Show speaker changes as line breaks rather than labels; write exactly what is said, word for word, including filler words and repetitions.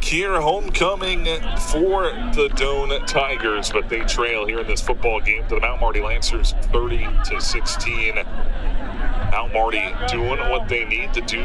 back here. Homecoming for the Doane Tigers, but they trail here in this football game to the Mount Marty Lancers thirty to sixteen. Mount Marty doing what they need to do